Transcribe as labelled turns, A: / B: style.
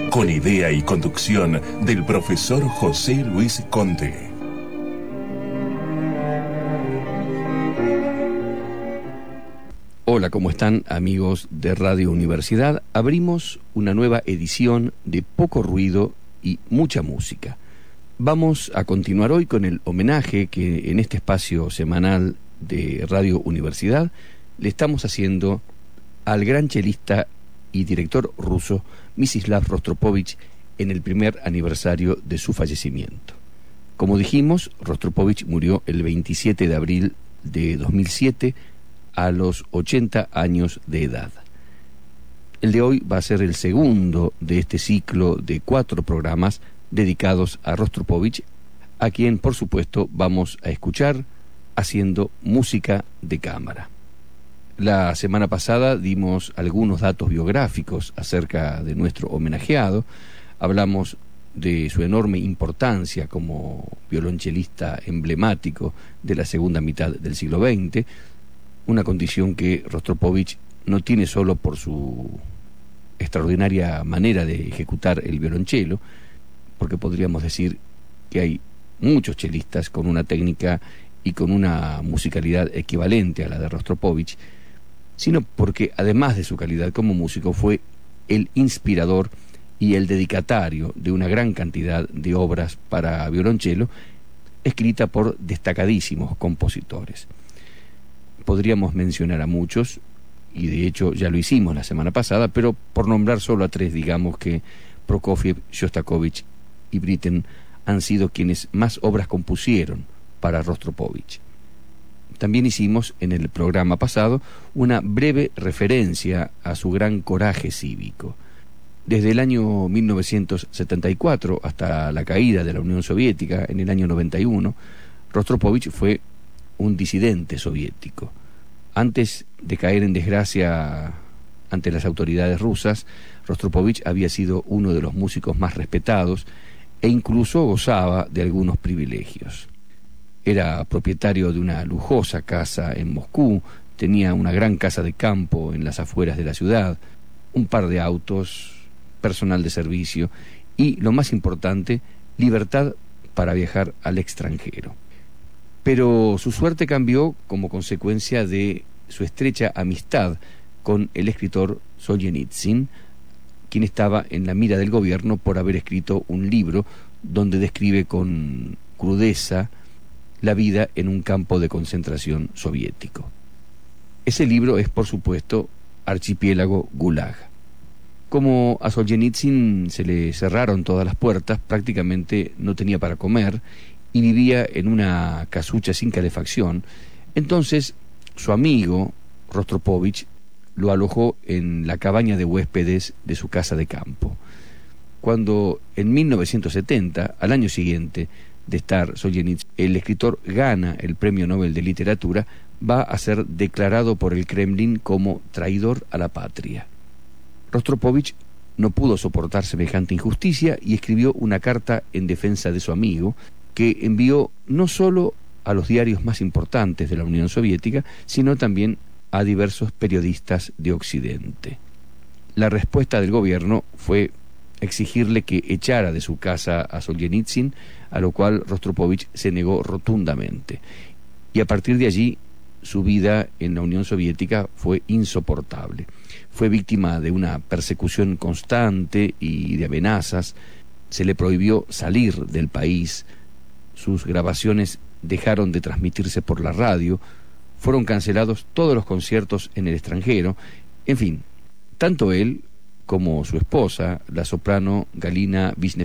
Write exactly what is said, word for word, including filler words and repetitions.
A: con idea y conducción del profesor José Luis Conte.
B: Hola, ¿cómo están, amigos de Radio Universidad? Abrimos una nueva edición de Poco Ruido y Mucha Música. Vamos a continuar hoy con el homenaje que en este espacio semanal de Radio Universidad le estamos haciendo al gran chelista y director ruso Mstislav Rostropovich en el primer aniversario de su fallecimiento. Como dijimos, Rostropovich murió el veintisiete de abril de dos mil siete a los ochenta años de edad. El de hoy va a ser el segundo de este ciclo de cuatro programas dedicados a Rostropovich, a quien por supuesto vamos a escuchar haciendo música de cámara. La semana pasada dimos algunos datos biográficos acerca de nuestro homenajeado. Hablamos de su enorme importancia como violonchelista emblemático de la segunda mitad del siglo veinte, una condición que Rostropovich no tiene solo por su extraordinaria manera de ejecutar el violonchelo, porque podríamos decir que hay muchos chelistas con una técnica y con una musicalidad equivalente a la de Rostropovich, sino porque además de su calidad como músico fue el inspirador y el dedicatario de una gran cantidad de obras para violonchelo escrita por destacadísimos compositores. Podríamos mencionar a muchos, y de hecho ya lo hicimos la semana pasada, pero por nombrar solo a tres, digamos que Prokofiev, Shostakovich y Britten han sido quienes más obras compusieron para Rostropovich. También hicimos en el programa pasado una breve referencia a su gran coraje cívico. Desde el año mil novecientos setenta y cuatro hasta la caída de la Unión Soviética en el año noventa y uno, Rostropovich fue un disidente soviético. Antes de caer en desgracia ante las autoridades rusas, Rostropovich había sido uno de los músicos más respetados e incluso gozaba de algunos privilegios. Era propietario de una lujosa casa en Moscú, tenía una gran casa de campo en las afueras de la ciudad, un par de autos, personal de servicio y, lo más importante, libertad para viajar al extranjero. Pero su suerte cambió como consecuencia de su estrecha amistad con el escritor Solzhenitsyn, quien estaba en la mira del gobierno por haber escrito un libro donde describe con crudeza la vida en un campo de concentración soviético. Ese libro es, por supuesto, Archipiélago Gulag. Como a Solzhenitsyn se le cerraron todas las puertas, prácticamente no tenía para comer y vivía en una casucha sin calefacción, entonces su amigo Rostropovich lo alojó en la cabaña de huéspedes de su casa de campo. Cuando en mil novecientos setenta, al año siguiente de estar Solzhenitsyn, el escritor gana el Premio Nobel de Literatura, va a ser declarado por el Kremlin como traidor a la patria. Rostropovich no pudo soportar semejante injusticia y escribió una carta en defensa de su amigo, que envió no solo a los diarios más importantes de la Unión Soviética, sino también a diversos periodistas de Occidente. La respuesta del gobierno fue exigirle que echara de su casa a Solzhenitsyn, a lo cual Rostropovich se negó rotundamente. Y a partir de allí, su vida en la Unión Soviética fue insoportable. Fue víctima de una persecución constante y de amenazas. Se le prohibió salir del país. Sus grabaciones dejaron de transmitirse por la radio. Fueron cancelados todos los conciertos en el extranjero. En fin, tanto él como su esposa, la soprano Galina